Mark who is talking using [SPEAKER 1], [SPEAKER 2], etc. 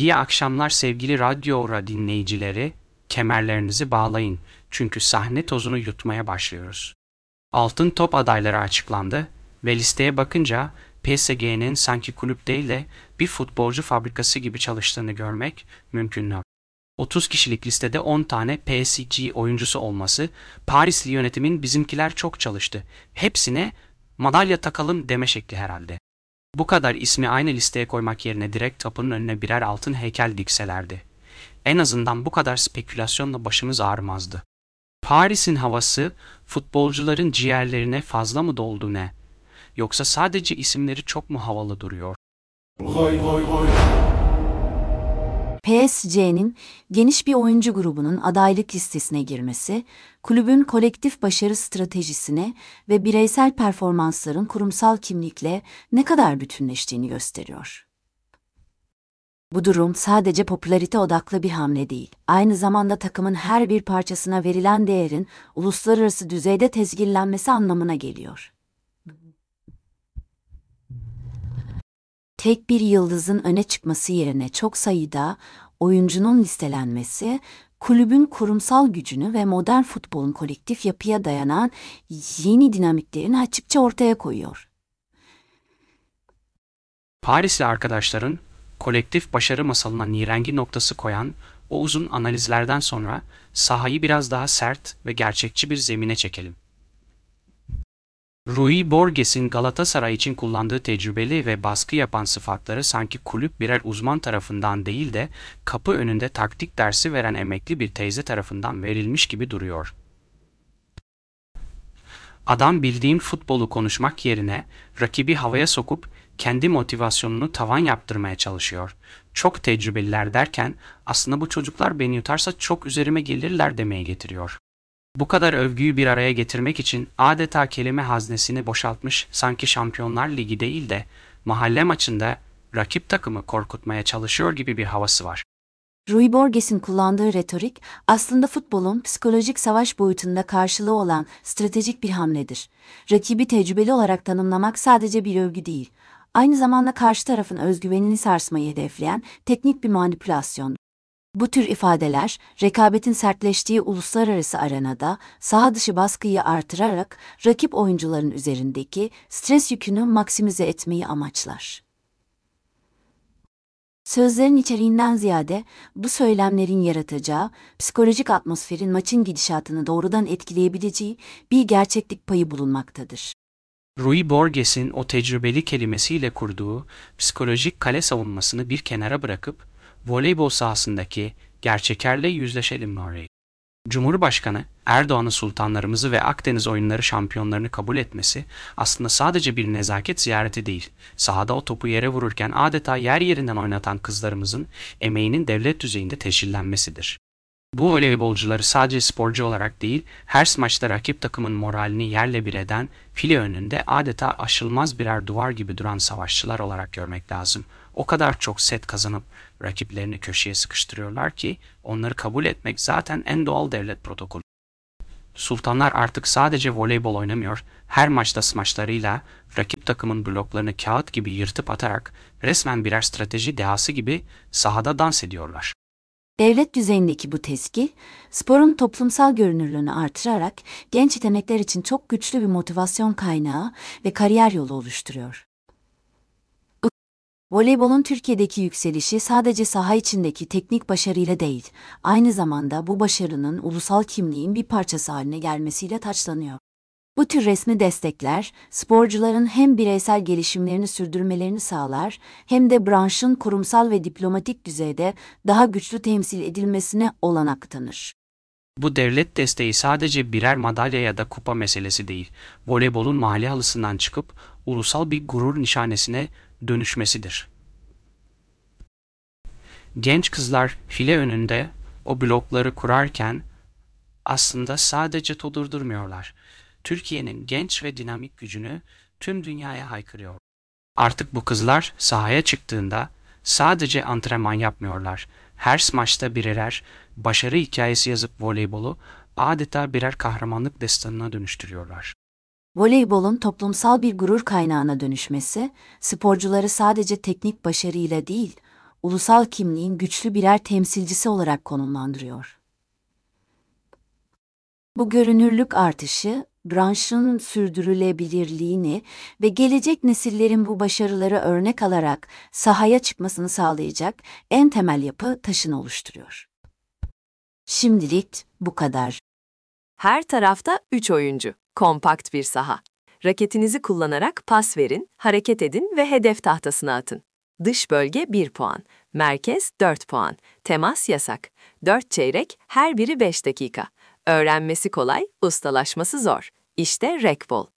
[SPEAKER 1] İyi akşamlar sevgili Radyo dinleyicileri, kemerlerinizi bağlayın çünkü sahne tozunu yutmaya başlıyoruz. Altın Top adayları açıklandı ve listeye bakınca PSG'nin sanki kulüp değil de bir futbolcu fabrikası gibi çalıştığını görmek mümkün. 30 kişilik listede 10 tane PSG oyuncusu olması, Parisli yönetimin bizimkiler çok çalıştı, hepsine madalya takalım deme şekli herhalde. Bu kadar ismi aynı listeye koymak yerine direkt tapının önüne birer altın heykel dikselerdi. En azından bu kadar spekülasyonla başımız ağrımazdı. Paris'in havası futbolcuların ciğerlerine fazla mı doldu ne? Yoksa sadece isimleri çok mu havalı duruyor?
[SPEAKER 2] PSG'nin geniş bir oyuncu grubunun adaylık listesine girmesi, kulübün kolektif başarı stratejisine ve bireysel performansların kurumsal kimlikle ne kadar bütünleştiğini gösteriyor. Bu durum sadece popülarite odaklı bir hamle değil, aynı zamanda takımın her bir parçasına verilen değerin uluslararası düzeyde tescillenmesi anlamına geliyor. Tek bir yıldızın öne çıkması yerine çok sayıda oyuncunun listelenmesi, kulübün kurumsal gücünü ve modern futbolun kolektif yapıya dayanan yeni dinamiklerini açıkça ortaya koyuyor.
[SPEAKER 1] Parisli arkadaşların kolektif başarı masalına nirengi noktası koyan o uzun analizlerden sonra sahayı biraz daha sert ve gerçekçi bir zemine çekelim. Rui Borges'in Galatasaray için kullandığı tecrübeli ve baskı yapan sıfatları sanki kulüp birer uzman tarafından değil de kapı önünde taktik dersi veren emekli bir teyze tarafından verilmiş gibi duruyor. Adam bildiğin futbolu konuşmak yerine rakibi havaya sokup kendi motivasyonunu tavan yaptırmaya çalışıyor. Çok tecrübeliler derken aslında bu çocuklar beni yutarsa çok üzerime gelirler demeye getiriyor. Bu kadar övgüyü bir araya getirmek için adeta kelime haznesini boşaltmış, sanki Şampiyonlar Ligi değil de mahalle maçında rakip takımı korkutmaya çalışıyor gibi bir havası var.
[SPEAKER 2] Rui Borges'in kullandığı retorik aslında futbolun psikolojik savaş boyutunda karşılığı olan stratejik bir hamledir. Rakibi tecrübeli olarak tanımlamak sadece bir övgü değil, aynı zamanda karşı tarafın özgüvenini sarsmayı hedefleyen teknik bir manipülasyon. Bu tür ifadeler, rekabetin sertleştiği uluslararası arenada saha dışı baskıyı artırarak rakip oyuncuların üzerindeki stres yükünü maksimize etmeyi amaçlar. Sözlerin içeriğinden ziyade bu söylemlerin yaratacağı psikolojik atmosferin maçın gidişatını doğrudan etkileyebileceği bir gerçeklik payı bulunmaktadır.
[SPEAKER 1] Rui Borges'in o tecrübeli kelimesiyle kurduğu psikolojik kale savunmasını bir kenara bırakıp voleybol sahasındaki gerçeklerle yüzleşelim Nuri. Cumhurbaşkanı Erdoğan'ın sultanlarımızı ve Akdeniz oyunları şampiyonlarını kabul etmesi aslında sadece bir nezaket ziyareti değil, sahada o topu yere vururken adeta yer yerinden oynatan kızlarımızın emeğinin devlet düzeyinde teşhirlenmesidir. Bu voleybolcuları sadece sporcu olarak değil, her maçta rakip takımın moralini yerle bir eden, file önünde adeta aşılmaz birer duvar gibi duran savaşçılar olarak görmek lazım. O kadar çok set kazanıp rakiplerini köşeye sıkıştırıyorlar ki onları kabul etmek zaten en doğal devlet protokolü. Sultanlar artık sadece voleybol oynamıyor, her maçta smaçlarıyla rakip takımın bloklarını kağıt gibi yırtıp atarak resmen birer strateji dehası gibi sahada dans ediyorlar.
[SPEAKER 2] Devlet düzeyindeki bu tescil, sporun toplumsal görünürlüğünü artırarak genç yetenekler için çok güçlü bir motivasyon kaynağı ve kariyer yolu oluşturuyor. Voleybolun Türkiye'deki yükselişi sadece saha içindeki teknik başarıyla değil, aynı zamanda bu başarının ulusal kimliğin bir parçası haline gelmesiyle taçlanıyor. Bu tür resmi destekler, sporcuların hem bireysel gelişimlerini sürdürmelerini sağlar, hem de branşın kurumsal ve diplomatik düzeyde daha güçlü temsil edilmesine olanak tanır.
[SPEAKER 1] Bu devlet desteği sadece birer madalya ya da kupa meselesi değil, voleybolun mahalle halısından çıkıp ulusal bir gurur nişanesine dönüşmesidir. Genç kızlar file önünde o blokları kurarken aslında sadece durdurmuyorlar. Türkiye'nin genç ve dinamik gücünü tüm dünyaya haykırıyor. Artık bu kızlar sahaya çıktığında sadece antrenman yapmıyorlar. Her maçta birer başarı hikayesi yazıp voleybolu adeta birer kahramanlık destanına dönüştürüyorlar.
[SPEAKER 2] Voleybolun toplumsal bir gurur kaynağına dönüşmesi, sporcuları sadece teknik başarıyla değil, ulusal kimliğin güçlü birer temsilcisi olarak konumlandırıyor. Bu görünürlük artışı, branşın sürdürülebilirliğini ve gelecek nesillerin bu başarıları örnek alarak sahaya çıkmasını sağlayacak en temel yapı taşını oluşturuyor. Şimdilik bu kadar.
[SPEAKER 3] Her tarafta 3 oyuncu. Kompakt bir saha. Raketinizi kullanarak pas verin, hareket edin ve hedef tahtasına atın. Dış bölge 1 puan, merkez 4 puan, temas yasak. 4 çeyrek, her biri 5 dakika. Öğrenmesi kolay, ustalaşması zor. İşte Rekbol.